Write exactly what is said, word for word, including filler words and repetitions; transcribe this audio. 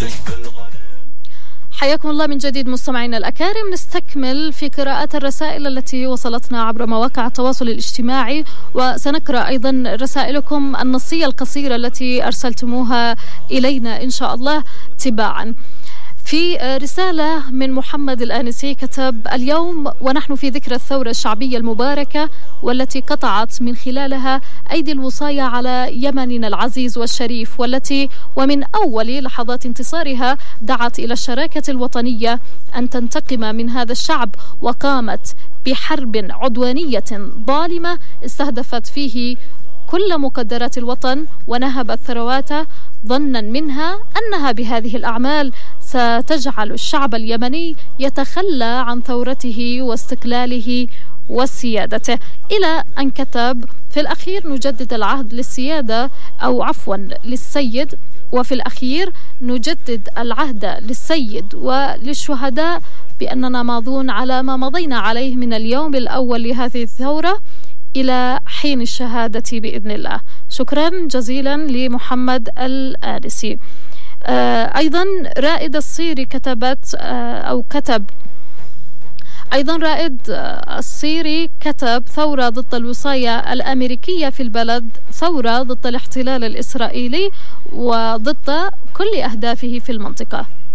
حياكم الله من جديد مستمعينا الأكارم. نستكمل في قراءة الرسائل التي وصلتنا عبر مواقع التواصل الاجتماعي، وسنقرأ أيضا رسائلكم النصية القصيرة التي أرسلتموها إلينا إن شاء الله تباعا. في رسالة من محمد الآنسي كتب: اليوم ونحن في ذكرى الثورة الشعبية المباركة والتي قطعت من خلالها أيدي الوصاية على يمننا العزيز والشريف، والتي ومن أول لحظات انتصارها دعت إلى الشراكة الوطنية أن تنتقم من هذا الشعب، وقامت بحرب عدوانية ظالمة استهدفت فيه كل مقدرات الوطن ونهبت ثرواته، ظنا منها أنها بهذه الأعمال ستجعل الشعب اليمني يتخلى عن ثورته واستقلاله وسيادته، إلى أن كتب: في الأخير نجدد العهد للسيادة أو عفوا للسيد وفي الأخير نجدد العهد للسيد وللشهداء بأننا ماضون على ما مضينا عليه من اليوم الأول لهذه الثورة إلى حين الشهادة بإذن الله. شكرا جزيلا لمحمد الآنسي. آه أيضا رائد الصيري كتبت آه أو كتب أيضا رائد آه الصيري كتب: ثورة ضد الوصاية الأمريكية في البلد، ثورة ضد الاحتلال الإسرائيلي وضد كل أهدافه في المنطقة.